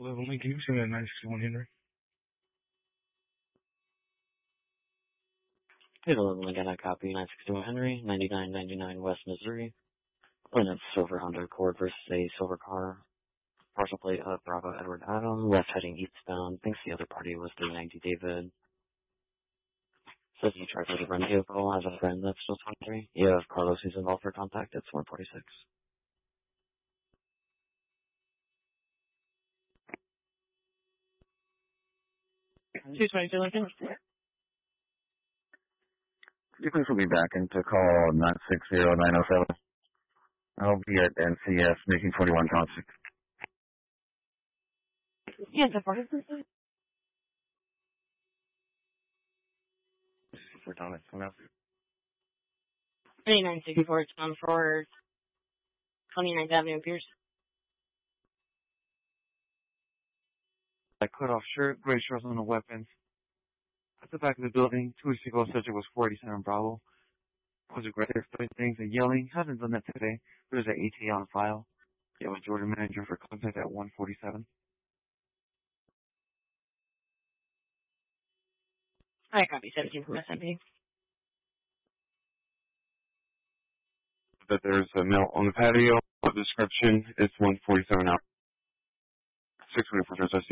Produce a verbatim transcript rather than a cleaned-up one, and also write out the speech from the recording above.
Level Link, can you send that nine sixty-one Henry? Hey, Level Link, I copy nine sixty-one Henry, ninety-nine ninety-nine West Missouri. Plymouth Silver Honda Accord versus a silver car. Partial plate of Bravo Edward Adam, left heading eastbound. Thinks the other party was three ninety David. Says you tried to run vehicle, has a friend that's still twenty-three. You have Carlos who's involved for contact, it's one forty-six. two twenty-two Lincoln. You can put me back into call nine six zero nine oh seven. I'll be at N C S making forty-one constant. Yeah, the forty. For Thomas, someone else. twenty-nine sixty-four, it's on for twenty-ninth Avenue Pierce. I cut off shirt, gray shorts on the weapons. At the back of the building, two weeks ago, subject was four eighty-seven Bravo. Was aggressive, doing things and yelling. Hasn't done that today. There's an A T on file. It was Jordan manager for contact at one forty-seven. I copy seventeen from S M P. That there's a male on the patio. The description is one forty-seven out. six twenty-four,